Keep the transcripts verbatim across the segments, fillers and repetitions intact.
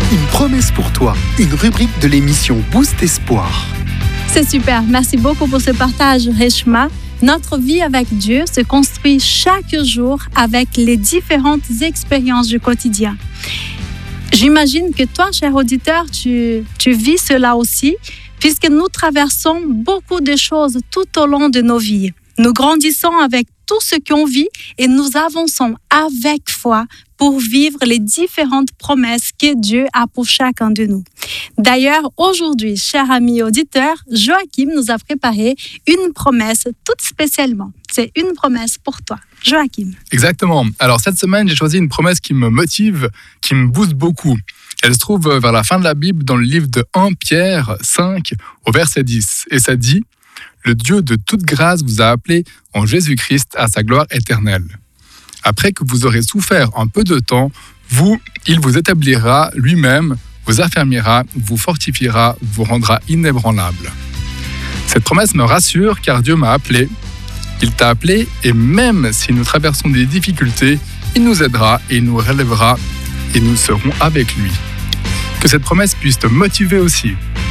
une promesse pour toi, une rubrique de l'émission Boost Espoir. C'est super, merci beaucoup pour ce partage, Reshma. Notre vie avec Dieu se construit chaque jour avec les différentes expériences du quotidien. J'imagine que toi, cher auditeur, tu, tu vis cela aussi, puisque nous traversons beaucoup de choses tout au long de nos vies. Nous grandissons avec tout ce qu'on vit et nous avançons avec foi pour vivre les différentes promesses que Dieu a pour chacun de nous. D'ailleurs, aujourd'hui, cher ami auditeur, Joachim nous a préparé une promesse toute spécialement. C'est une promesse pour toi. Joachim. Exactement. Alors cette semaine, j'ai choisi une promesse qui me motive, qui me booste beaucoup. Elle se trouve vers la fin de la Bible dans le livre de premier Pierre cinq au verset dix. Et ça dit « Le Dieu de toute grâce vous a appelé en Jésus-Christ à sa gloire éternelle. Après que vous aurez souffert un peu de temps, vous, il vous établira lui-même, vous affermira, vous fortifiera, vous rendra inébranlable. » Cette promesse me rassure car Dieu m'a appelé. Il t'a appelé et même si nous traversons des difficultés, il nous aidera et il nous relèvera et nous serons avec lui. Que cette promesse puisse te motiver aussi.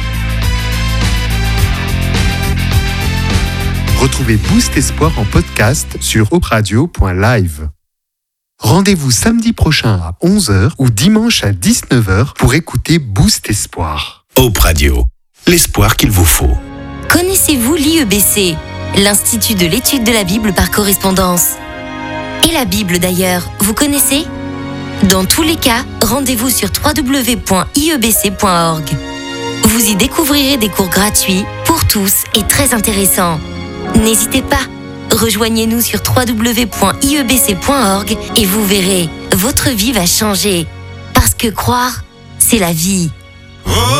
Retrouvez Boost Espoir en podcast sur hope radio point live. Rendez-vous samedi prochain à onze heures ou dimanche à dix-neuf heures pour écouter Boost Espoir. Hope Radio, l'espoir qu'il vous faut. Connaissez-vous l'I E B C, l'Institut de l'étude de la Bible par correspondance? Et la Bible d'ailleurs, vous connaissez? Dans tous les cas, rendez-vous sur w w w point i e b c point org. Vous y découvrirez des cours gratuits pour tous et très intéressants. N'hésitez pas, rejoignez-nous sur w w w point i e b c point org et vous verrez, votre vie va changer. Parce que croire, c'est la vie.